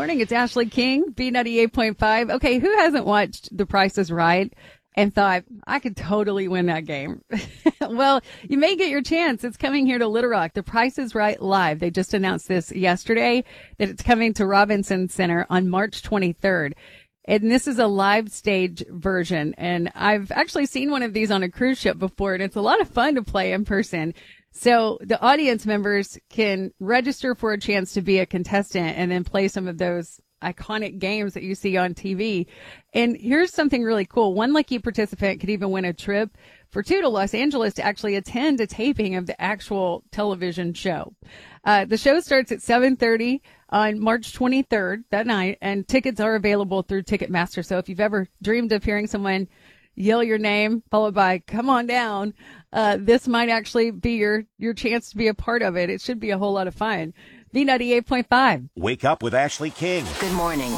morning. It's Ashley King, B98.5. Okay, who hasn't watched The Price is Right and thought, I could totally win that game? Well, you may get your chance. It's coming here to Little Rock. The Price is Right Live. They just announced this yesterday that it's coming to Robinson Center on March 23rd. And this is a live stage version. And I've actually seen one of these on a cruise ship before, and it's a lot of fun to play in person. So the audience members can register for a chance to be a contestant and then play some of those iconic games that you see on TV. And here's something really cool. One lucky participant could even win a trip for two to Los Angeles to actually attend a taping of the actual television show. The show starts at 7:30 on March 23rd that night, and tickets are available through Ticketmaster. So if you've ever dreamed of hearing someone yell your name followed by "come on down," this might actually be your chance to be a part of it. It should be a whole lot of fun. B98.5. Wake up with Ashley King. Good morning.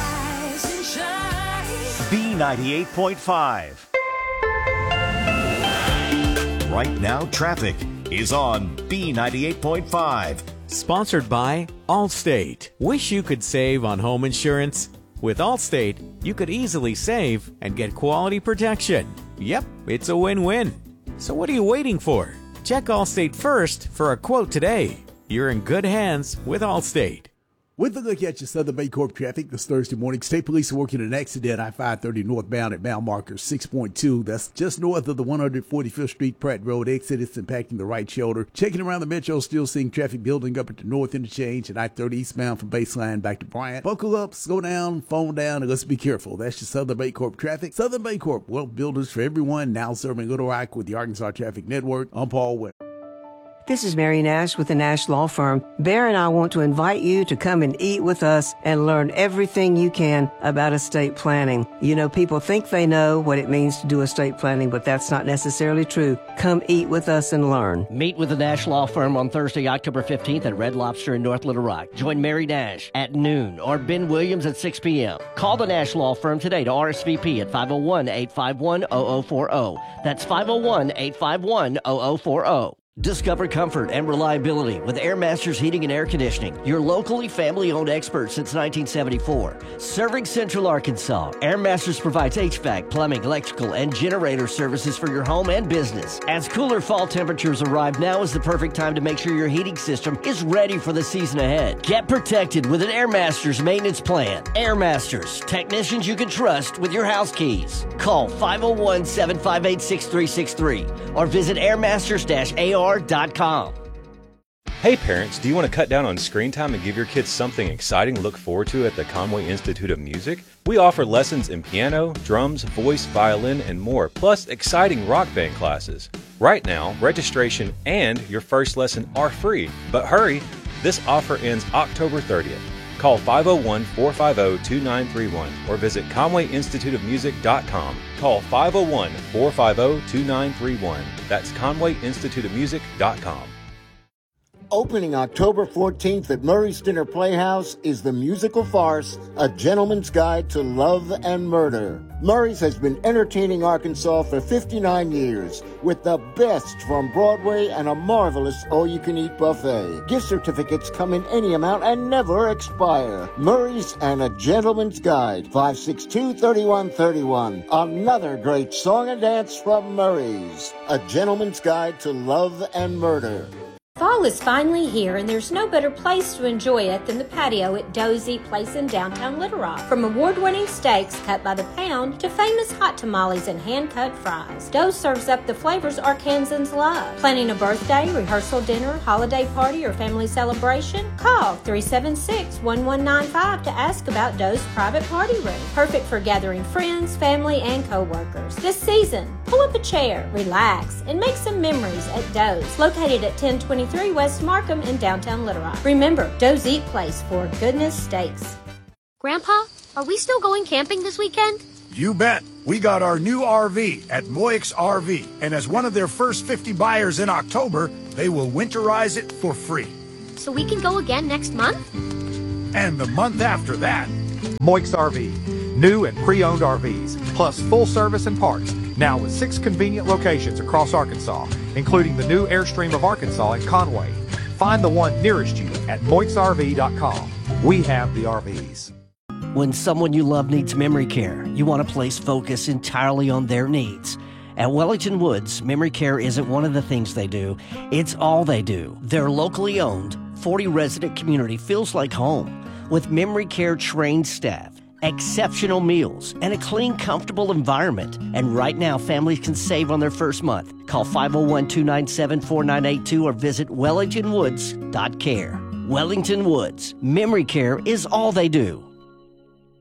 B98.5. Right now, traffic is on B98.5. Sponsored by Allstate. Wish you could save on home insurance? With Allstate, you could easily save and get quality protection. Yep, it's a win-win. So what are you waiting for? Check Allstate first for a quote today. You're in good hands with Allstate. With a look at your Southern Bancorp traffic this Thursday morning, State Police are working an accident I-530 northbound at mile marker 6.2. That's just north of the 145th Street Pratt Road exit. It's impacting the right shoulder. Checking around the metro, still seeing traffic building up at the north interchange and I-30 eastbound from Baseline back to Bryant. Buckle up, slow down, phone down, and let's be careful. That's your Southern Bancorp traffic. Southern Bancorp, wealth builders for everyone, now serving Little Rock with the Arkansas Traffic Network. I'm Paul Webb. This is Mary Nash with the Nash Law Firm. Bear and I want to invite you to come and eat with us and learn everything you can about estate planning. You know, people think they know what it means to do estate planning, but that's not necessarily true. Come eat with us and learn. Meet with the Nash Law Firm on Thursday, October 15th at Red Lobster in North Little Rock. Join Mary Nash at noon or Ben Williams at 6 p.m. Call the Nash Law Firm today to RSVP at 501-851-0040. That's 501-851-0040. Discover comfort and reliability with Air Masters Heating and Air Conditioning, your locally family-owned expert since 1974. Serving Central Arkansas, Air Masters provides HVAC, plumbing, electrical, and generator services for your home and business. As cooler fall temperatures arrive, now is the perfect time to make sure your heating system is ready for the season ahead. Get protected with an Air Masters maintenance plan. Air Masters, technicians you can trust with your house keys. Call 501-758-6363 or visit airmasters-ar.com. Hey parents, do you want to cut down on screen time and give your kids something exciting to look forward to at the Conway Institute of Music? We offer lessons in piano, drums, voice, violin, and more, plus exciting rock band classes. Right now, registration and your first lesson are free, but hurry, this offer ends October 30th. Call 501-450-2931 or visit ConwayInstituteOfMusic.com. Call 501-450-2931. That's ConwayInstituteOfMusic.com. Opening October 14th at Murray's Dinner Playhouse is the musical farce, A Gentleman's Guide to Love and Murder. Murray's has been entertaining Arkansas for 59 years with the best from Broadway and a marvelous all-you-can-eat buffet. Gift certificates come in any amount and never expire. Murray's and A Gentleman's Guide, 562-3131. Another great song and dance from Murray's, A Gentleman's Guide to Love and Murder. Fall is finally here, and there's no better place to enjoy it than the patio at Doe's Eat Place in downtown Little Rock. From award-winning steaks cut by the pound to famous hot tamales and hand-cut fries, Doe's serves up the flavors Arkansans love. Planning a birthday, rehearsal dinner, holiday party, or family celebration? Call 376-1195 to ask about Doe's private party room. Perfect for gathering friends, family, and co-workers. This season, pull up a chair, relax, and make some memories at Doe's, located at 1023 West Markham in downtown Little Rock. Remember, Doe's Eat Place for goodness steaks. Grandpa, are we still going camping this weekend? You bet. We got our new RV at Moix RV, and as one of their first 50 buyers in October, they will winterize it for free. So we can go again next month? And the month after that. Moix RV. New and pre-owned RVs, plus full service and parts. Now with 6 convenient locations across Arkansas, including the new Airstream of Arkansas in Conway. Find the one nearest you at MoixRV.com. We have the RVs. When someone you love needs memory care, you want to place focus entirely on their needs. At Wellington Woods, memory care isn't one of the things they do, it's all they do. Their locally owned, 40-resident community feels like home, with memory care trained staff, exceptional meals, and a clean, comfortable environment. And right now, families can save on their first month. Call 501-297-4982 or visit wellingtonwoods.care. Wellington Woods, memory care is all they do.